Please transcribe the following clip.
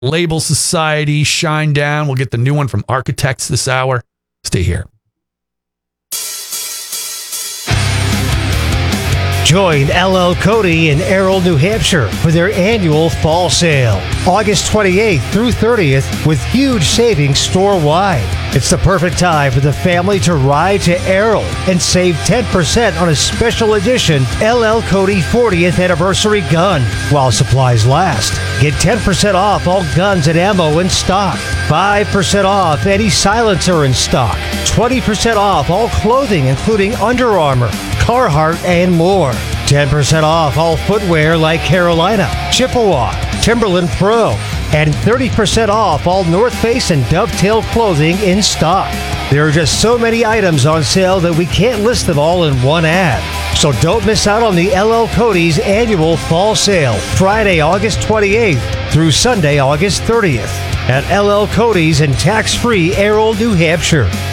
Label Society, Shine Down. We'll get the new one from Architects this hour. Stay here. Join LL Cody in Errol, New Hampshire for their annual fall sale, August 28th through 30th, with huge savings store-wide. It's the perfect time for the family to ride to Errol and save 10% on a special edition LL Cody 40th anniversary gun while supplies last. Get 10% off all guns and ammo in stock, 5% off any silencer in stock, 20% off all clothing including Under Armour, Carhartt, and more. 10% off all footwear like Carolina, Chippewa, Timberland Pro, and 30% off all North Face and Dovetail clothing in stock. There are just so many items on sale that we can't list them all in one ad. So don't miss out on the LL Cody's annual fall sale, Friday, August 28th through Sunday, August 30th at LL Cody's in tax-free Errol, New Hampshire.